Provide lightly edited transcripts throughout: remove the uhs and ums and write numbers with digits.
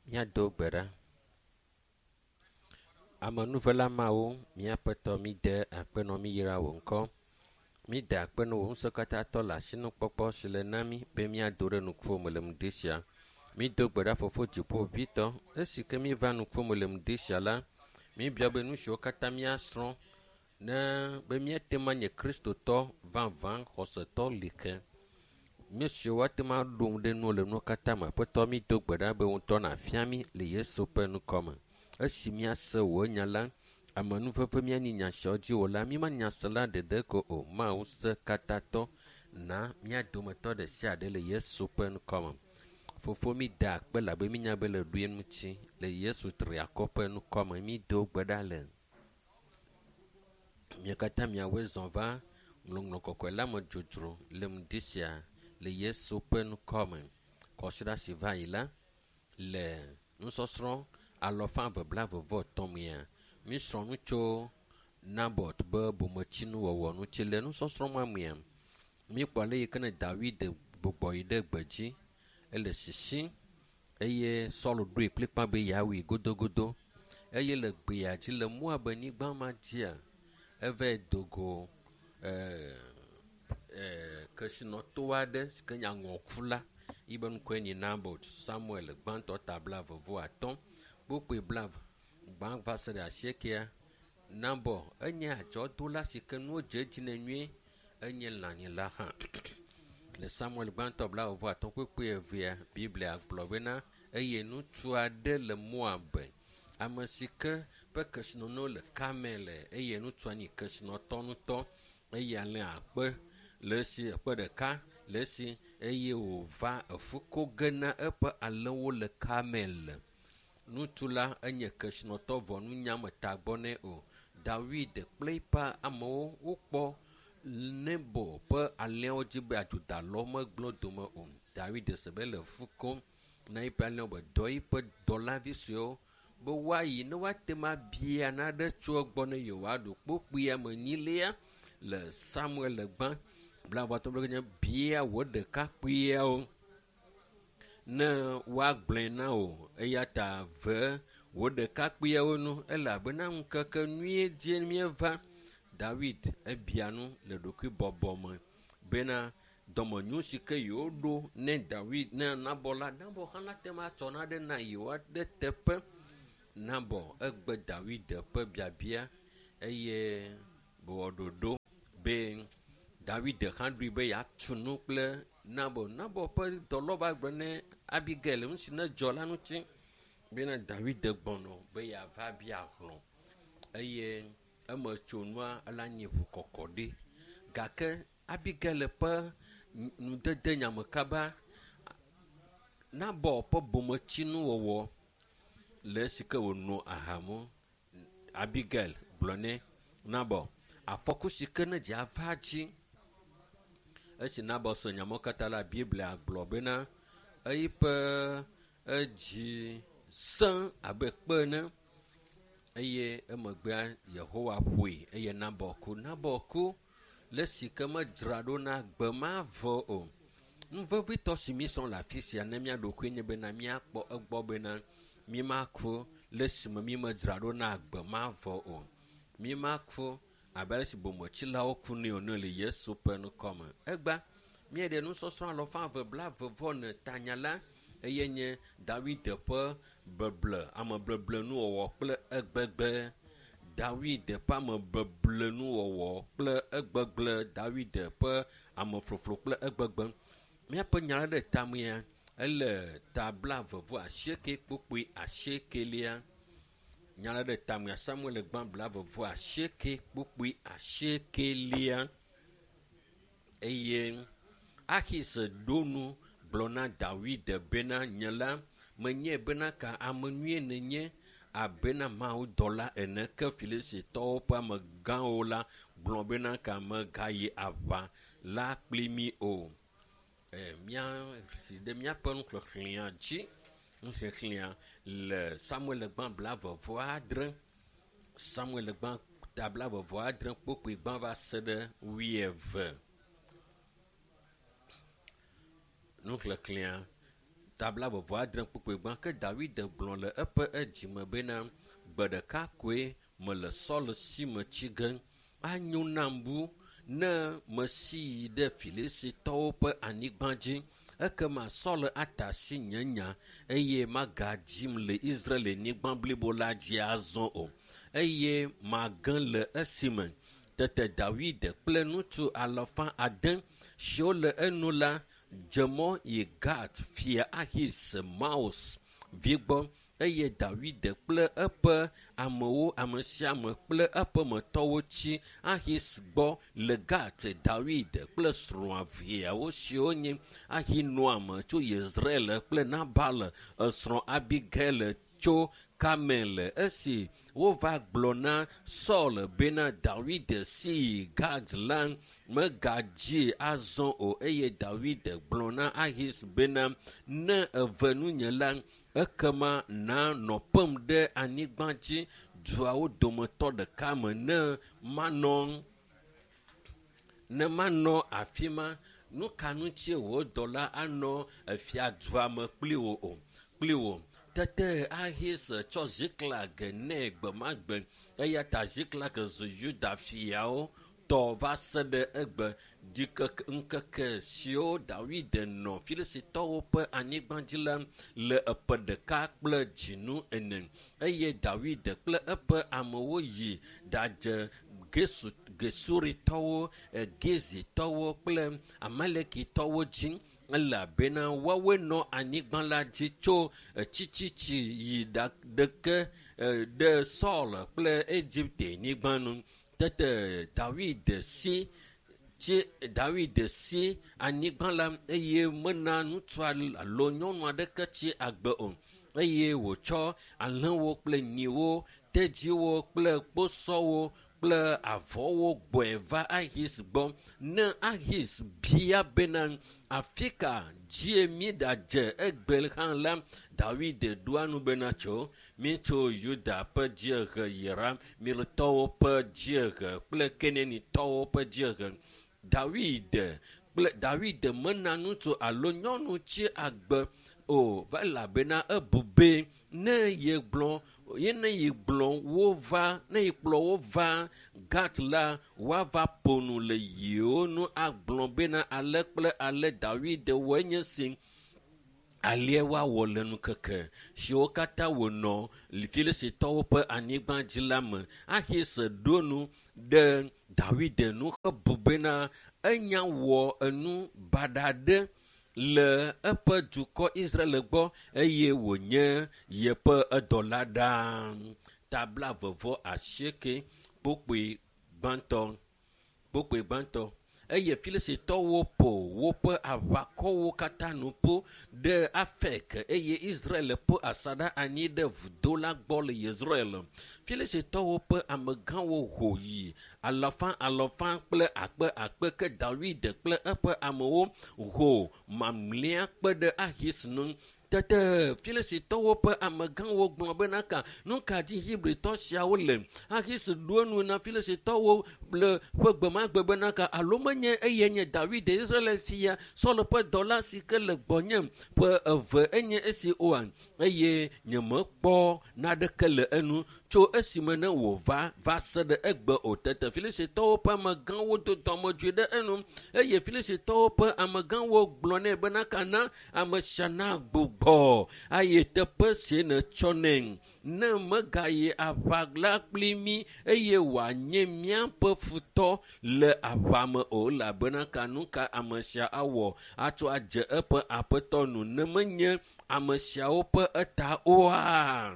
míado gbe ɖa. Amenuvela mawo míaƒetɔ míde akpenɔ mi yra wò ŋkɔ. Míde akpenɔ wò ŋusẽ katã tɔ le asinukpɔkpɔ si le na mí be míado ɖe nuƒome le ŋdi sia. Mído gbe ɖa Fofo Dziƒoʋĩtɔ, esi ke mí va nuƒome le ŋdi sia la, míbia be nu siwo katã míasrɔ̃ ne be míate ma nye kristotɔ vavã xɔsetɔ li ke. Mí siwo ate ma ɖo ŋu ɖe nuwo le nuwo katã me, Aƒetɔ mído gbe ɖa be ŋutɔ nàfia mí le Yesu ƒe nukɔme. Esi míase wò nya la, amenuveve míani nya siawo dzi wò la, mí manya se la ɖeɖe ko o. Mawu se katãtɔ na mía dometɔ ɖe sia ɖe le Yesu ƒe nukɔme. Fofo mí da akpe labe mínya be le ɖoe ŋuti le Yesu triakɔ ƒe nukɔme mí do gbe ɖa le. Mía katã míawoe zɔ va ŋlɔŋlɔ kɔkɔe la me dzodzro le ŋdi sia le Yesu ƒe nukɔme. Kɔsiɖa si va yi la le nusɔsrɔ̃ alɔfa veblavevɔtɔ̃ mea, mí srɔ̃ nu tso Nabot be bometsinu wɔwɔ ŋuti le nusɔsrɔ̃ ma mea. Mí kpɔ le yi ke ne David gbɔgbɔ yi ɖe gbedzi ele sisi eye Sɔl ɖoe kplikpa be yeawui godogodo eye le gbea dzi le Moabnyigba ma dzia eve dogo kesinɔto aɖe si ke nye aŋɔkula yi be ŋkɔe nye Nabot. Samuel gbãtɔ ta 25 kpokpoe 20 gbã va se ɖe 90. Nabot enye adzɔdola si ke nuwo dze edzi ne nyuie, enye lãnyila hã. Le Samuel gbãtɔ 25 kpokpoe 2 Biblia gblɔ bena eye ŋutsu aɖe le Moab, ame si ke ƒe kesinɔnuwo le Karmel eye ŋutsua nye kesinɔtɔ ŋutɔ eye alẽ akpe le esi ekpe ɖeka le esi eye wòva efu ko ge na eƒe alẽwo le Karmel. Ŋutsu la enye kesinɔtɔ vɔ nunya me tagbɔ nɛ o. David kple eƒe amewo wokpɔ Nebo ƒe alẽwo dzi be adzodalɔ megblẽ dome o. David se be le fu kom na eƒe alẽwo be dɔ eƒe dɔlavi suewo be woayi ne woate ma bia naɖe tso egbɔ ne yewoaɖo kpokpoea me nyilia le Samuel gbã blavatɔ nye bia wo ɖekakpuiawo ne woagblẽ na o eya ta ve wo ɖekakpuiawo nu elabena ŋkeke nyuie die míeva. David ebia nu le ɖokui bɔbɔ me bena dɔmenyo si ke yewo ɖo ne David ne Nabot la, Nabot hã nate ma tsɔ naɖe na yewoa ɖe teƒe. Nabot egbe David ƒe biabia eye wɔ ɖoɖo be David hã ɖoe be yeatu nu kple Nabot. Nabot ƒe dɔlɔ va gblɔ ne Abigail nu si ne dzɔ la ŋuti bena David gbɔnɔ be yeava bia hlɔ̃ eye eme tso nua ela nye ʋu kɔkɔ ɖe gake Abigail ƒe nudede nyame kaba Nabot ƒe bometsinu wɔwɔ le esi ke wònɔ ahamo. Abigail gblɔ nɛ Nabot afɔku si ke ne dze ava dzi. Esi Nabot se nyamewo katã la, Biblia gblɔ bena eyiƒe edzi sẽ abe kpe ene eye emegbea Yehowa ƒoe eye Nabot ku. Nabot ku le si ke medzra ɖo na gbe ma vɔ o. Nuvevitɔ si mí srɔ̃ le afi sia ne mía ɖokui nye bena míakpɔ egbɔ bena mí maku le si me mí medzra ɖo na gbe ma vɔ o. Mí maku abe ale si bometsilawo ku nɛ o ne le Yesu ƒe nukɔme. Egba míeɖe nusɔsrɔ̃ alɔfa veblavevɔ ne tanya la eye nye David ƒe beble amebeble nuwɔwɔ kple egbegbe. David ƒe amebeble nuwɔwɔ kple egbegble. David ƒe amefloflo kple egbegbe. Míaƒe nya ɖe tamea ele ta 29 kpokpoe 90. Nya ɖe tamea Samuel gbã 29 kpokpoe 90 eye Achis ɖo nu gblɔ na David bena nye la menye bena ka ame nyuie nenye abena Mawu dɔla ene ke Filistitɔwo ƒe amegãwo la gblɔ bena ka megayi aʋa la kpli mí o. Míaƒe nuxlexlẽa dzi nuxlexlẽa le Samuel gbã 27. Samuel gbã 27 kpokpoe gbã va se ɖe 12. Nuxlexlẽa tabla vovo adre kpukpe gbã ke David gblɔ le eƒe edzime bena gbe ɖeka koe mele Sɔl si me tsi ge anyo nam bu ne mesi yi ɖe Filistitɔwo ƒe anyigba dzi ekema Sɔl ata si nye nya eye magadzim le Israelnyigba blibo la dzi azɔ o eye magẽ le esime. Tete David kple ŋutsu 600 siwo le enu la dze mɔ yi Gat fia Ahis Maos vi gbɔ eye David kple eƒe amewo ame sia ame kple eƒe metɔwo tsi Ahis gbɔ le Gat. David kple srɔ̃a viawo siwo nye Ahinoam tso Yezreel kple Nabal srɔ̃ Abigail tso Kamel esi wova gblɔ na Sɔl bena David si Gad la megadzi azɔ o eye David gblɔ na Ahis bena ne eve nunye la ekema na nɔƒem ɖe anyigba dzi duawo dometɔ ɖeka me ne manɔ afi ma nu ka ŋutie wò dɔla anɔ efia dua me kpli wò. Tete Ahis tsɔ Ziklag nɛ gbe ma gbe eya ta Ziklag zu Yuda fiawo tɔ va se ɖe egbe ŋkeke siwo David nɔ Filistitɔwo ƒe anyigba dzi la le eƒe ɖeka kple dzinu ene eye David kple eƒe amewo yi ɖadze Gesuritɔwo, Gezitɔwo kple Amalekitɔwo dzi elabena woawoe nɔ anyigba la dzi tso tsitsitsi yi ɖeke ɖe Sɔl kple Egipte nyigba nu. Tete David si anyigba la eye mena ŋutsu alo nyɔnu aɖeke tsi agbe o eye wòtsɔ alẽwo kple nyiwo, tedziwo kple kposɔwo kple avɔwo gbɔe va Ahis gbɔ. Ne Ahis bia bena afi ka dzie mi ɖadze egbe hã la, David ɖoa nu bena tso mitso Yuda ƒe dziehe yi Ramitɔwo ƒe dziehe kple Kenanitɔwo ƒe dziehe. David mena ŋutsu alo nyɔnu tsi agbe o elabena ebu be ne ye kplɔ wo va Gat la woava ƒo nu le yiwo nu agblɔ bena ale kple ale David wɔe nye si alie woawɔ le nukeke siwo katã wònɔ Filistitɔwo ƒe anyigba dzi la me. Ahis ɖo nu ɖe David nu hebu bena enya wɔ enu baɖa ɖe le eƒe dukɔ Israel gbɔ eye wònye yeƒe edɔla ɖaa. Tabla vevɔ 90 kpokpe gbãtɔ eye Filistitɔwo ƒo woƒe aʋakɔwo katã nu ƒo ɖe Afek eye Israel ƒo asaɖa anyi ɖe vudo la gbɔ le Yezreel. Filistitɔwo ƒe amegãwo ho yi 100,000 kple akpe ke David kple eƒe amewo ho mamlɛa kpe ɖe Ahis nu. Tete Filistitɔwo ƒe amegãwo gblɔ bena nu ka dzi Hebritɔ siawo le. Ahis ɖo nu na Filistitɔwo le ƒe gbemagbe bena alo menye eye nye David Israel fia Sɔl ƒe dɔla si ke le gbɔnye ƒe 2 enye esi oa eye nyemekpɔ naɖeke le enu tso esime ne wòva se ɖe egbe o. Tete Filistitɔwo ƒe amegãwo do dɔmedzoe ɖe enu eye Filistitɔwo ƒe amegãwo gblɔ nɛ bena na ame sia na gbugbɔ aye teƒe sie netsɔ nɛ ne megayi aʋa la kpli mi eye wòanye míaƒe futɔ le aʋa me o elabena nu ka ame sia awɔ atsɔ adze eƒe aƒetɔ nu ne menye ame siawo ƒe eta oa.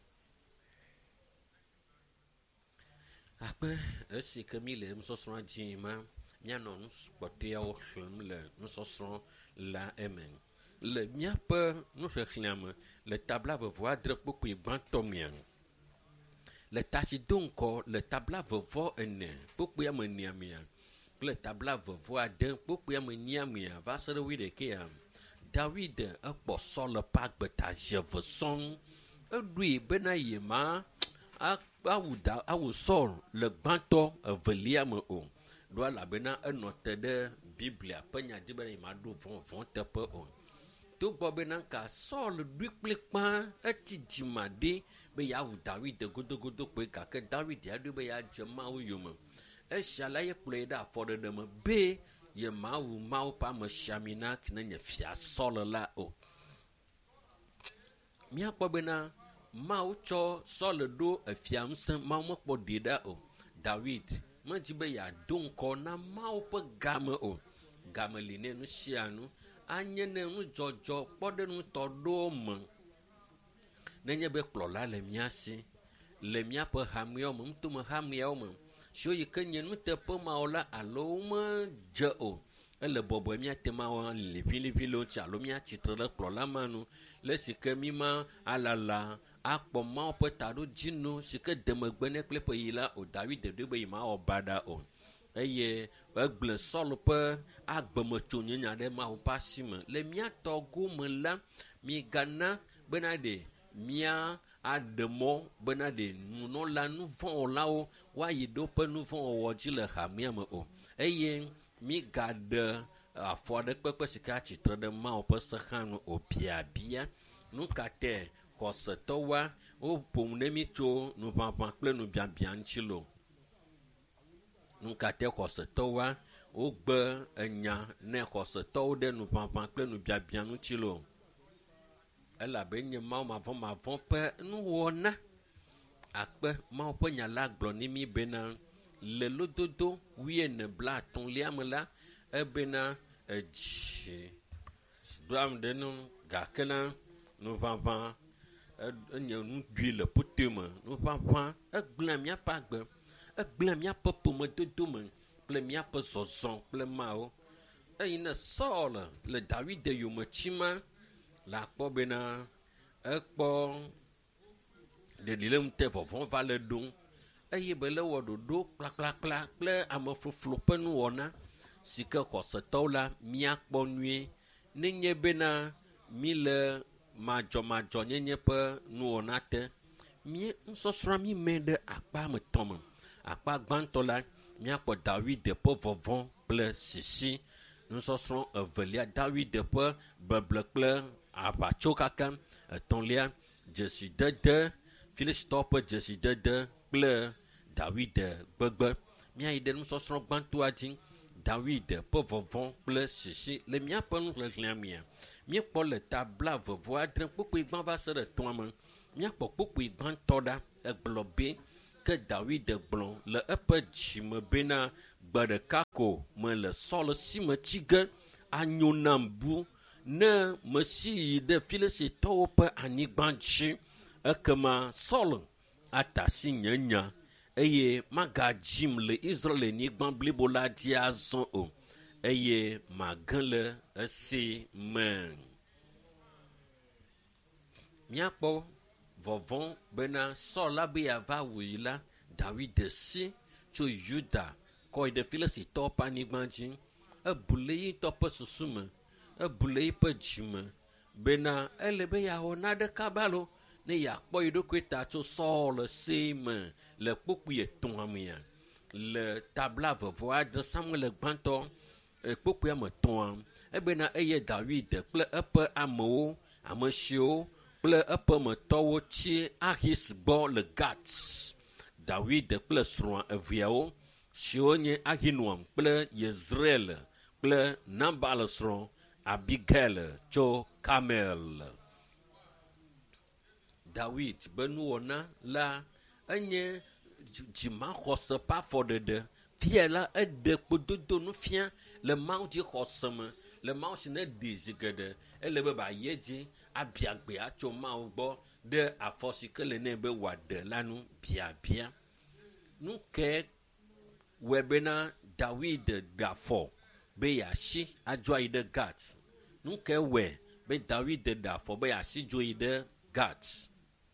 Akpe esi ke mi le nusɔsrɔ̃ dzi ma míanɔ nukpɔtɔeawo xlẽm le nusɔsrɔ̃ la eme. Le míaƒe nuxexlẽa me le tabla vevɔ 7 kpokpe gbãtɔ mea le tasidoŋkɔ le tabla vevɔ 4 kpokpea me nia mea kple tabla vevɔ 1 kpokpea me nia mea va se ɖe 11 David ekpɔ Sɔl ƒe agbeta zi 2 sɔŋ eɖoe bena yema awu Sɔl le gbãtɔ 2lia me o ɖo elabena enɔ te ɖe Biblia ƒe nya dzi bena yema ɖo vɔ̃ teƒe o. to bobena ka Saul dukple kpa eti dimade be ya wu David godogodo pe ka ke David ya do be ya jema wo yoma e shala ye kple da fode de me be ye ma pa me shamina kne nye fia Saul la o mia bobena ma cho Saul do afiam sen ma mo kpo deda o David ma jibe ya don ko na ma pe game o game line no shianu anye ne nu jojo kpode nu todo mo nenye be kplola le miasi le mia pe hamio mo mtu mo hamio mo sho yi kenye nu te pe ma ola alo mo je o ele bobo mia te ma wa le pili lo cha lo mia titre le kplola manu le sike mi ma alala akpo ma pe tado jinu sike demegbe ne kle pe yila o David de be ma obada o eye egble Saul pe agbemetso nyanya de ma ho pasime le mia togo me la mi gana benade mia ademo benade no la nu von lawo wa yido pe nu von wo ji le hamia me o eye mi gade afo de pepe sika chitre de ma pe sehan o bia nu kate ko setowa o pom ne mi tso nu pampan ple nu bian chilo nukate kɔsetowa wo gbe enya ne kɔsetowo de nu pampan kple nu biabia nu tsilo elabe nye mawo mavɔ pe nu wɔna akpe mawo pe nya la gblɔ ni mi bena le lododo wiene bla atɔ̃lia me la ebena edzi dram de nu gake na nu pampan enye nu dui le pute me nu pampan egblẽ miaƒe agbe egblẽ miaƒe ƒomedodo me kple miaƒe zɔzɔ kple mawo eye ne Saul le David yome tsima la kpɔ bena ekpɔ ɖeɖi le ŋute vɔvɔ va le ɖom eye be le wɔ ɖoɖo kplakplakpla kple amefloflo ƒe nuwɔna si ke xɔsetɔwo la miakpɔ nyuie nenye bena mi le madzɔmadzɔ nyenye ƒe nuwɔna te mi nsɔsrɔ̃ mi me ɖe akpa me tɔme akpa gbãtɔ la miakpɔ David ƒe vɔvɔ kple sisi nusɔsrɔ̃ evelia David ƒe beble kple aʋatso kaka etɔ̃lia dzesidede Filistɔwo ƒe dzesidede kple David gbegbe miayi ɖe nusɔsrɔ̃ gbãtɔa dzi David ƒe vɔvɔ kple sisi le miaƒe nuxlẽxlẽa mia miekpɔ le tabla vevo adre kpokpoe gbã va se ɖe tɔa me miakpɔ kpokpoe gbãtɔ ɖa egblɔ be ke David gblɔ le eƒe dzime bena gbe ɖeka ko me le Saul si me tsige anyo nam bu ne mesi yi ɖe Filistitɔwo ƒe anyigba dzi ekema Saul atasi nye nya eye magadzim le Israel nyigba blibo la dzi azɔ o eye magẽ le esi me miakpɔ vɔvɔ bena Saul la be yava wui la David si tso Juda kɔ yi ɖe Filistitɔwo ƒe anyigba dzi ebu le yitɔ ƒe susu me ebu le yiƒe dzime bena ele be yeawɔ naɖeka balo ne yeakpɔ yi ɖokui ta tso Saul si me le kpokpoi etɔ̃a mea le tabla vevo adre Samuel gbãtɔ kpokpoe me tɔ̃a ebena eye David kple eƒe amewo ame siwo kple eƒe metɔwo tsi Ahis gbɔ le Gat David kple srɔ̃a eveawo siwo nye Ahinoam kple Yezreel kple Nabal srɔ̃ Abigail tso Kamel David be nuwɔna la enye dzimaxɔse ƒe afɔɖeɖe fia la eɖe kpododo nu fia le Mawu dzi xɔse me le Mawu si ne ɖi zi geɖe ele be ba ye dzi abia gbe atso Mawu gbɔ ɖe afɔ si ke le nɛ be wòaɖe la nu biabia nu ke wɔe bena David ɖe afɔ be yeasi adzo yi ɖe Gat nu ke wɔe be David ɖe afɔ be yeasi dzo yi ɖe Gat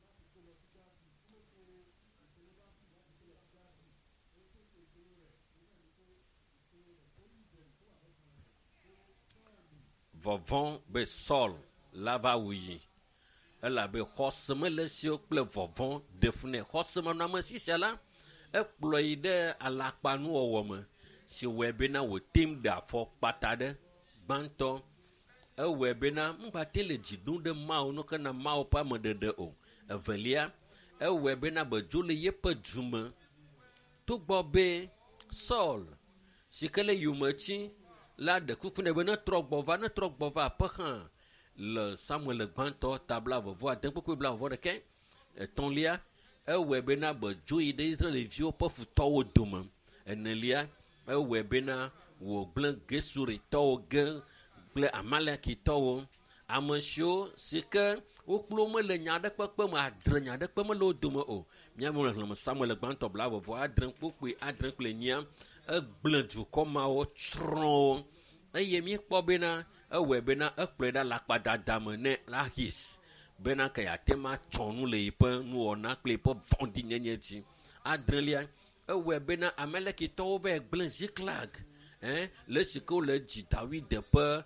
vɔvɔ be Saul la va wuyi elabe xɔseme le siwo kple vɔvɔ ɖe fu nɛ xɔsemenɔame sisia la ekplɔ yi ɖe alakpanuwɔwɔ me si wɔe bena wòtem ɖe afɔ kpata ɖe gbãtɔ ewɔe bena mgbate le dzi ɖom ɖe Mawu no ke na Mawu ƒe ameɖeɖe o. Evelia, ewɔe bena bedzo le yeƒe du me. Togbɔ be Saul si ke le yometsi la ɖe kuku ne be ne trɔ gbɔ va aƒe hã le Samuel gbãtɔ tabla vɔvɔ ade kpekpe bla vɔvɔ ɖeke etɔ̃lia ewɔe bena bedzo yi ɖe Israelviwo ƒe futɔwo dome. Enelia ewɔe bena wògblẽ Gesuritɔwo ge kple Amalekitɔwo, ame siwo si ke wokplo mele nya aɖe kpekpe me adre nya aɖe kpe mele wo dome o. Míabe le xlẽme Samuel gbãtɔ bla vɔvɔ adre kpokpoe adre kple nyia egblẽ dukɔ mawo tsrɔ̃wo eye míekpɔ bena ewɔe bena ekplɔe ɖa le akpadada me ne Lachis bena ke yate ma tsɔ nu le yiƒe nuwɔna kple yiƒe vɔ̃ɖinyenye dzi. Adrelia ewɔe bena Amalekitɔwo va gblẽ Ziklag le si ke wole dzi David ƒe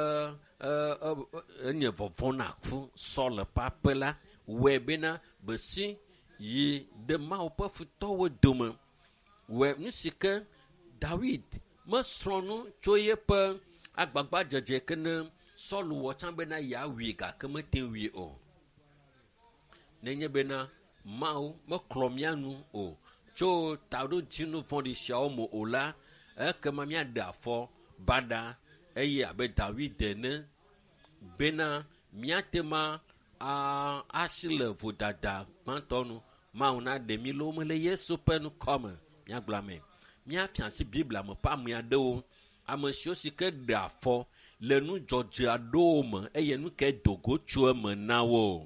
enye vɔvɔ na ku Saul ƒe aƒe la wɔe bena besi yi ɖe Mawu ƒe futɔwo dome. Wɔe nu si ke David mesrɔ̃ nu tso yeƒe agbagba dzedze ke ne Saul wɔ tsã bena yeawui gake mete wui o. Nenye bena Mawu meklɔ mía nu o tso taɖodzinu vɔ̃ɖi siawo me o la, ekema míaɖe afɔ baɖa eye abe David ene bena míate ma asi le vodada gbãtɔ nu. Mawu na ɖe mí le womele Yesu ƒe nukɔ me. Míagblɔ ame. Míafia asi Biblia me ƒe ame aɖewo, ame siwo si ke ɖe afɔ le nu dzɔdzɔe aɖewo me eye nu ke dogo tso eme na wo.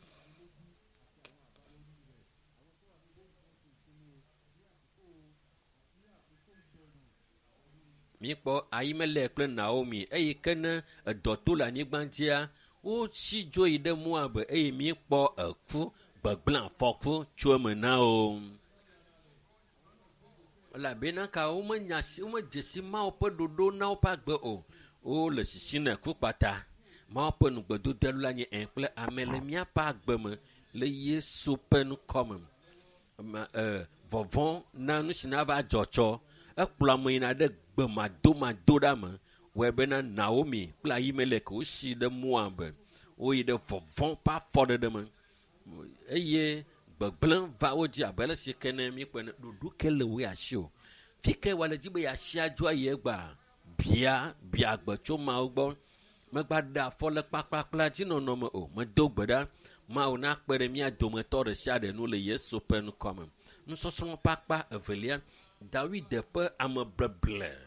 Míekpɔ Ahimelek kple Naomi eye ke ne edɔ to le anyigba dzia wotsi dzo yi ɖe Moab eye míekpɔ eku gbegblẽ afɔku tso eme na wo. Elabena ka womedze si Mawu ƒe ɖoɖo na woƒe agbe o. Wole sisi na ku kpata. Mawu ƒe nugbedodo la nye kple ame le míaƒe agbe me le Yesu ƒe nukɔ me. Vɔvɔ na nu si na va dzɔ tsɔ. Ekplɔ ame yina ɖe gbe mado ɖa me. Wɔe bena Naomi kple Ahimelek wosi ɖe Moab. Woyi ɖe vɔvɔ ƒe afɔɖeɖe me. Eye gbegblẽ va wo dzi abe le si ke ne míekpɔ ne ɖoɖo ke le wo asi o. Fi ke wale dzi be yeasi adzo ayi egba bia gbe tso Mawu gbɔ. Megba ɖe afɔ le kpakpakpla dzi nɔnɔme o. Medo gbe ɖa Mawu na kpe ɖe mía dometɔ ɖe sia ɖe nu le Yesu ƒe nukɔ me. Nusɔsrɔ̃ ƒe akpa evelia David ƒe ame bleble